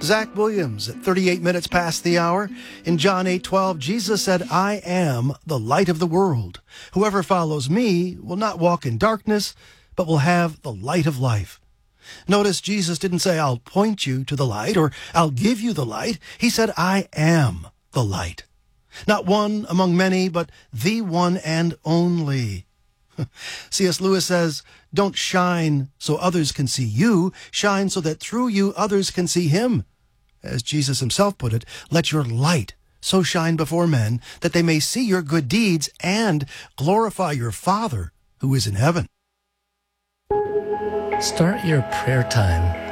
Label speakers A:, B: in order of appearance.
A: Zach Williams at 38 minutes past the hour. In John 8:12, Jesus said, I am the light of the world. Whoever follows me will not walk in darkness, but will have the light of life. Notice Jesus didn't say, I'll point you to the light or I'll give you the light. He said, I am the light. Not one among many, but the one and only. C.S. Lewis says, don't shine so others can see you. Shine so that through you others can see him. As Jesus himself put it, let your light so shine before men that they may see your good deeds and glorify your Father who is in heaven.
B: Start your prayer time